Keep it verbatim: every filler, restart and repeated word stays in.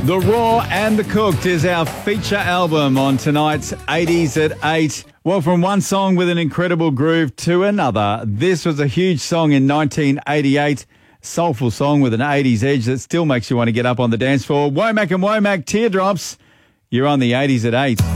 The Raw and the Cooked is our feature album on tonight's eighties at eight. Well, from one song with an incredible groove to another, this was a huge song in nineteen eighty-eight. Soulful song with an eighties edge that still makes you want to get up on the dance floor. Womack and Womack, Teardrops. You're on the eighties at eight.